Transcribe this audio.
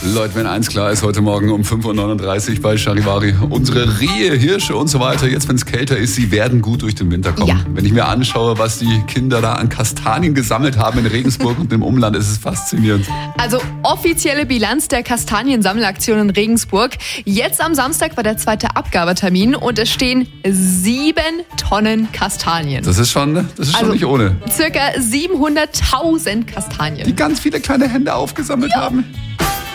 Leute, wenn eins klar ist, heute Morgen um 5.39 Uhr bei Charivari, unsere Rehe, Hirsche und so weiter, jetzt wenn es kälter ist, sie werden gut durch den Winter kommen. Ja. Wenn ich mir anschaue, was die Kinder da an Kastanien gesammelt haben in Regensburg und im Umland, ist es faszinierend. Also offizielle Bilanz der Kastaniensammelaktion in Regensburg. Jetzt am Samstag war der zweite Abgabetermin und es stehen 7 Tonnen Kastanien. Das ist schon nicht ohne. Circa 700.000 Kastanien. Die ganz viele kleine Hände aufgesammelt haben.